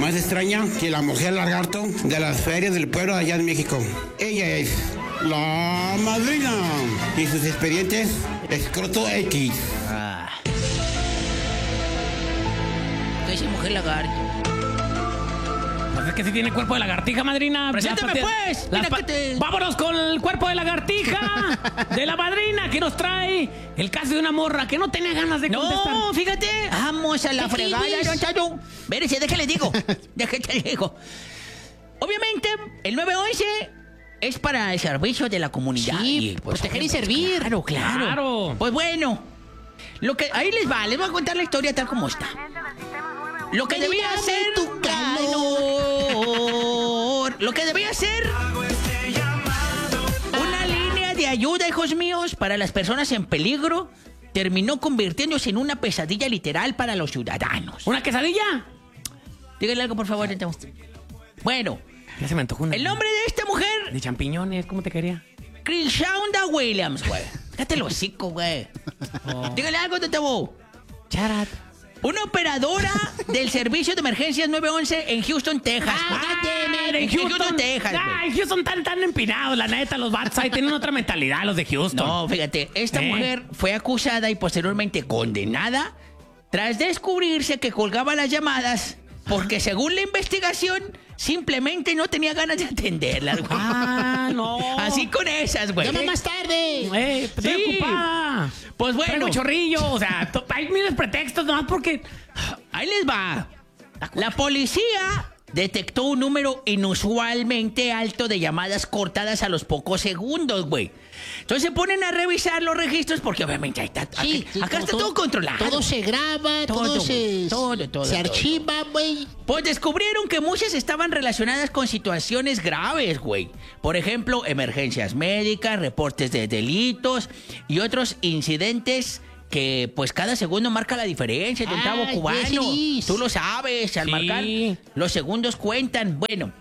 más extraña que la mujer lagarto de las ferias del pueblo allá en México. Ella es la madrina y sus expedientes escroto X. ¿Qué es mujer lagarto? Pues es que si tiene cuerpo de lagartija, madrina. ¡Preséntame, pues! Vámonos con el cuerpo de lagartija de la madrina que nos trae el caso de una morra que no tenía ganas de contestar. No, fíjate. Vamos a la fregada, don Chayo. Vérese, déjale digo. Obviamente, el 911 es para el servicio de la comunidad. Sí, pues, proteger y servir. Claro. Pues bueno, ahí les voy a contar la historia tal como está. Lo que debía hacer tu calor. Lo que debía ser una línea de ayuda, hijos míos, para las personas en peligro, terminó convirtiéndose en una pesadilla literal para los ciudadanos. ¿Una quesadilla? Dígale algo, por favor. Bueno, ya se me antojó una. El nombre de esta mujer. De champiñones, ¿cómo te quería? Crishaunda Williams, güey. Cállate el hocico, güey. Dígale algo, Totabo. Charat. Una operadora del servicio de emergencias 911 en Houston, Texas. En Houston, Texas. En Houston tan empinados, la neta, los vatos ahí tienen otra mentalidad, los de Houston. No, fíjate, esta mujer fue acusada y posteriormente condenada tras descubrirse que colgaba las llamadas porque según la investigación simplemente no tenía ganas de atenderlas, güey. No. Así con esas, güey. Llama más tarde. Estoy ocupada. Pues bueno. Traigo chorrillo, o sea, hay miles pretextos nomás porque... Ahí les va. La policía detectó un número inusualmente alto de llamadas cortadas a los pocos segundos, güey. Entonces se ponen a revisar los registros porque obviamente ahí está, acá está todo controlado. Todo se graba, todo se archiva, güey. Pues descubrieron que muchas estaban relacionadas con situaciones graves, güey. Por ejemplo, emergencias médicas, reportes de delitos y otros incidentes que pues cada segundo marca la diferencia de un chavo cubano. Tú lo sabes, al marcar los segundos cuentan. Bueno,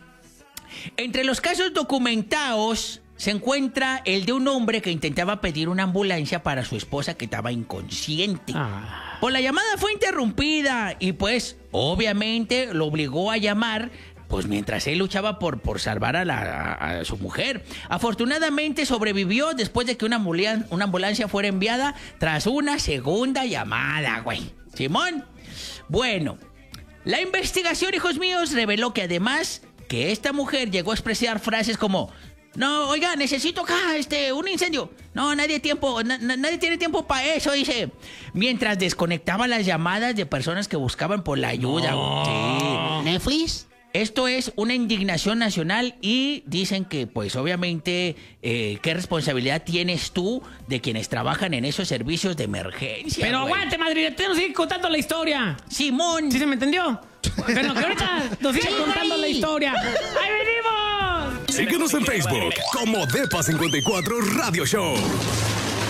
entre los casos documentados se encuentra el de un hombre que intentaba pedir una ambulancia para su esposa que estaba inconsciente. Pues la llamada fue interrumpida y pues obviamente lo obligó a llamar pues mientras él luchaba por salvar a su mujer. Afortunadamente sobrevivió después de que una ambulancia fuera enviada tras una segunda llamada, güey. Simón. Bueno, la investigación, hijos míos, reveló que además que esta mujer llegó a expresar frases como: no, oiga, necesito acá un incendio. No, nadie tiene tiempo para eso, dice. Mientras desconectaba las llamadas de personas que buscaban por la ayuda. Sí. ¿Netflix? Esto es una indignación nacional y dicen que, pues, obviamente, ¿qué responsabilidad tienes tú de quienes trabajan en esos servicios de emergencia? Pero aguante, Madrid, te nos sigue contando la historia. Simón. ¿Sí se me entendió? Pero que ahorita nos sigue contando la historia. ¡Ahí venimos! Síguenos en Facebook como Depa54 Radio Show.